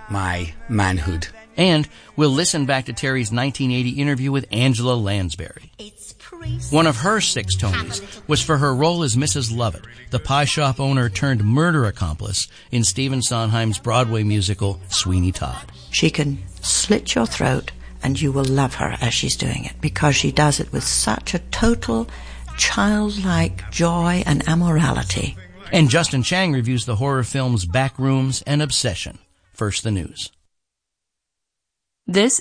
my manhood. And we'll listen back to Terry's 1980 interview with Angela Lansbury. One of her 6 Tonys was for her role as Mrs. Lovett, the pie shop owner turned murder accomplice in Stephen Sondheim's Broadway musical Sweeney Todd. She can slit your throat and you will love her as she's doing it, because she does it with such a total childlike joy and amorality. And Justin Chang reviews the horror films Backrooms and Obsession. First, the news. This